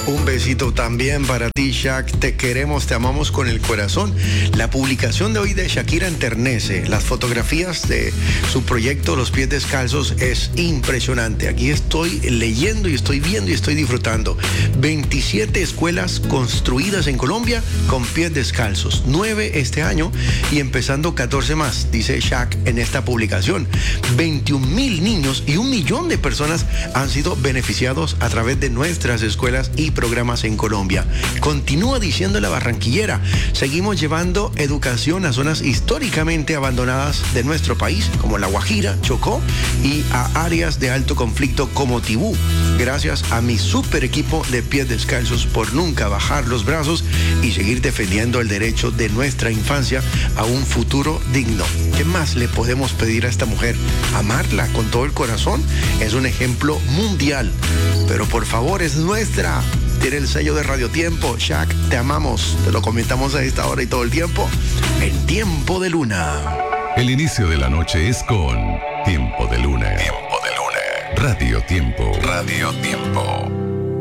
Un besito también para ti, Shak. Te queremos, te amamos con el corazón. La publicación de hoy de Shakira enternece. Las fotografías de su proyecto Los Pies Descalzos es impresionante. Aquí estoy leyendo y estoy viendo y estoy disfrutando. 27 escuelas construidas en Colombia con pies descalzos. 9 este año y empezando 14 más, dice Shak en esta publicación. 21,000 niños y 1 millón de personas han sido beneficiados a través de nuestras escuelas y programas en Colombia. Continúa diciendo la barranquillera, seguimos llevando educación a zonas históricamente abandonadas de nuestro país, como La Guajira, Chocó, y a áreas de alto conflicto como Tibú. Gracias a mi super equipo de Pies Descalzos por nunca bajar los brazos y seguir defendiendo el derecho de nuestra infancia a un futuro digno. ¿Qué más le podemos pedir a esta mujer? Amarla con todo el corazón. Es un ejemplo mundial, pero por favor es nuestra. Tiene el sello de Radio Tiempo. Shak, te amamos. Te lo comentamos a esta hora y todo el tiempo. En Tiempo de Luna. El inicio de la noche es con Tiempo de Luna. Tiempo de Luna. Radio Tiempo. Radio Tiempo.